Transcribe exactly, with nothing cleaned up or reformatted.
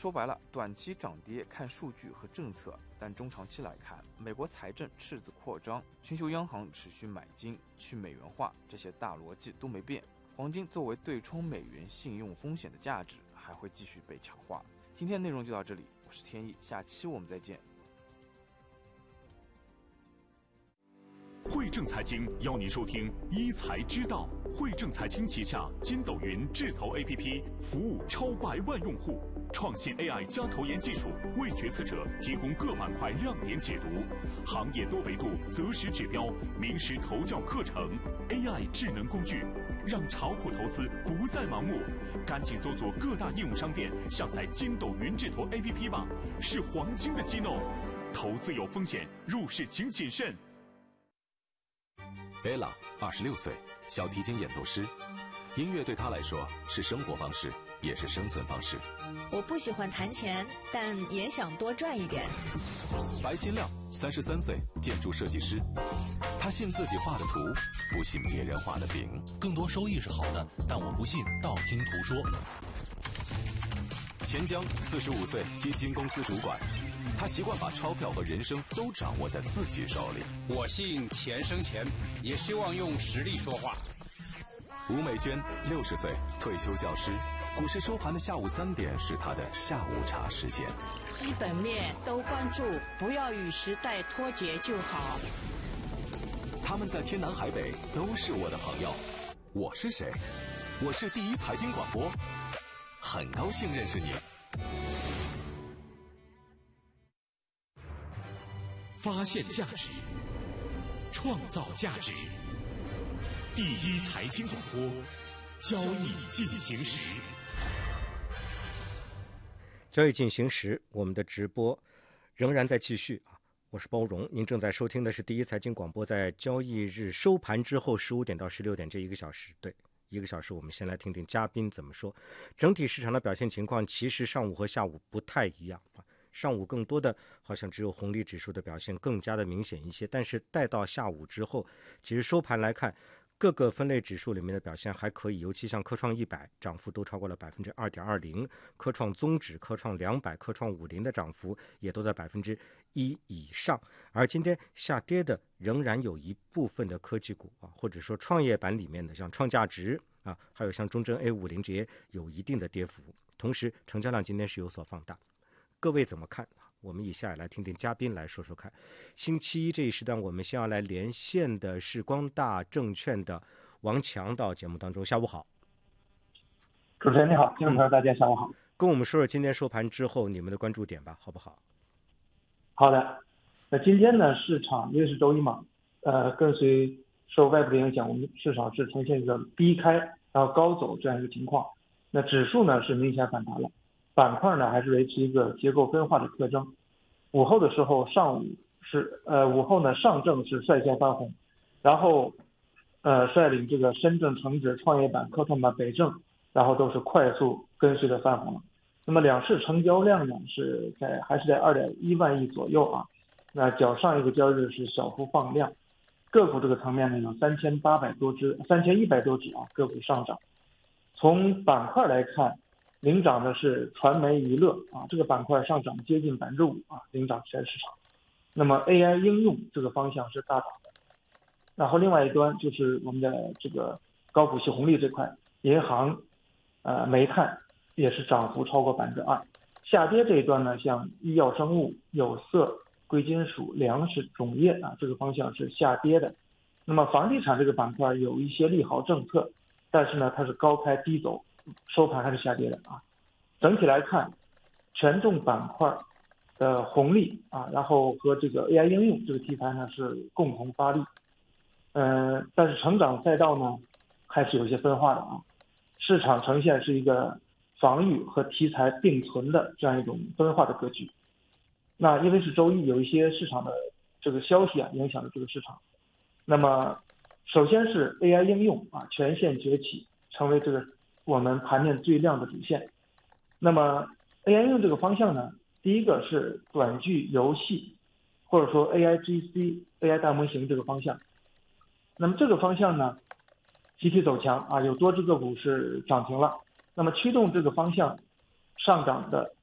说白了，短期涨跌看数据和政策，但中长期来看，美国财政赤字扩张、全球央行持续买金、去美元化，这些大逻辑都没变。黄金作为对冲美元信用风险的价值还会继续被强化。今天内容就到这里，我是天意，下期我们再见。 汇正财经邀您收听一财之道。汇正财经旗下筋斗云智投 A P P 服务超百万用户，创新 A I 加投研技术为决策者提供各板块亮点解读，行业多维度择时指标、名师投教课程 ，A I 智能工具，让炒股投资不再盲目。赶紧搜索各大应用商店下载筋斗云智投 A P P 吧，是黄金的激动。投资有风险，入市请谨慎。 Ella 二十六岁，小提琴演奏师。音乐对她来说是生活方式，也是生存方式。 我不喜欢弹钱，但也想多赚一点。 白新亮三十三岁，建筑设计师。他信自己画的图，不信别人画的饼。 更多收益是好的，但我不信道听途说。 钱江四十五岁，基金公司主管。他习惯把钞票和人生都掌握在自己手里。 我信钱生钱，也希望用实力说话。 吴美娟六十岁，退休教师。股市收盘的下午三点是他的下午茶时间。 基本面都关注，不要与时代脱节就好。 他们在天南海北都是我的朋友。我是谁？我是第一财经广播，很高兴认识你。 发现价值，创造价值。第一财经广播，交易进行时。 交易进行时，我们的直播仍然在继续啊！我是包荣，您正在收听的是第一财经广播，在交易日收盘之后十五点到十六点这一个小时，对，一个小时，我们先来听听嘉宾怎么说。整体市场的表现情况，其实上午和下午不太一样啊。上午更多的好像只有红利指数的表现更加的明显一些，但是带到下午之后，其实收盘来看，各个分类指数里面的表现还可以，尤其像科创一百涨幅都超过了百分之二点二零，科创综指、科创两百、科创五零的涨幅也都在百分之一以上。而今天下跌的仍然有一部分的科技股啊，或者说创业板里面的像创价值啊，还有像中证 A 五十 这些有一定的跌幅，同时成交量今天是有所放大。各位怎么看？我们以下来听听嘉宾来说说看。星期一这一时段，我们先要来连线的是光大证券的王强，到节目当中。下午好。 主持人你好，听众朋友大家下午好。 跟我们说说今天收盘之后你们的关注点吧，好不好？ 好的。那今天呢，市场因为是周一嘛，呃，跟随受外部的影响，我们市场是呈现一个低开然后高走这样一个情况。那指数呢是明显反弹了。板块呢还是维持一个结构分化的特征。午后的时候，上午是呃午后呢上证是率先翻红，然后呃率领这个深证成指、创业板、科创板、北证，然后都是快速跟随的翻红了。那么两市成交量呢是在还是在二点一万亿左右啊。那较上一个交易日是小幅放量。个股这个层面呢有三千八百多只、三千一百多只啊个股上涨。从板块来看。领涨的是传媒娱乐啊，这个板块上涨接近百分之五啊，领涨全市场。那么 A I 应用这个方向是大涨的。然后另外一端就是我们的这个高股息红利这块，银行、呃煤炭也是涨幅超过百分之二。下跌这一端呢，像医药生物、有色、贵金属、粮食、种业啊，这个方向是下跌的。那么房地产这个板块有一些利好政策，但是呢，它是高开低走。收盘还是下跌的啊。整体来看，权重板块的红利啊，然后和这个 A I 应用这个题材呢是共同发力。呃，但是成长赛道呢还是有一些分化的啊。市场呈现是一个防御和题材并存的这样一种分化的格局。那因为是周一，有一些市场的这个消息啊影响了这个市场。那么首先是 A I 应用啊全线崛起，成为这个我们盘面最亮的主线。那么 A I 应用这个方向呢，第一个是短剧游戏，或者说 A I G C、A I 大模型这个方向。那么这个方向呢，集体走强啊，有多只个股是涨停了。那么驱动这个方向上涨的